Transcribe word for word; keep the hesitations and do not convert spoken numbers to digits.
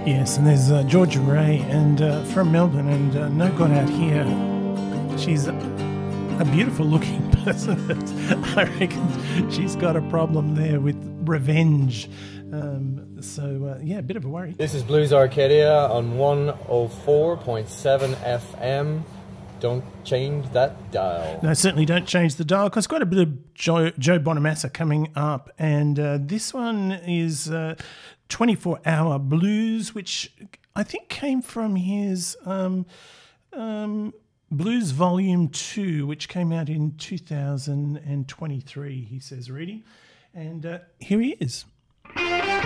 Yes, and there's uh, Georgia Ray and uh, from Melbourne, and uh, No God Out Here. She's a, a beautiful looking person, but I reckon she's got a problem there with revenge. Um, so, uh, yeah, a bit of a worry. This is Blues Arcadia on one oh four point seven F M. Don't change that dial. No, certainly don't change the dial, because quite a bit of Joe, Joe Bonamassa coming up. And uh, this one is uh, twenty-four hour Blues, which I think came from his um, um, Blues Volume two, which came out in two thousand twenty-three, he says, Reedy. And uh, here he is.